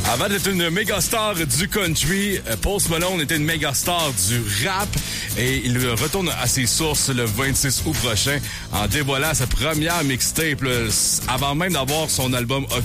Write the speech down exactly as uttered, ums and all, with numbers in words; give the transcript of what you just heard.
Avant d'être une méga star du country, Post Malone était une méga star du rap et il retourne à ses sources le vingt-six août prochain en dévoilant sa première mixtape là, avant même d'avoir son album officiel.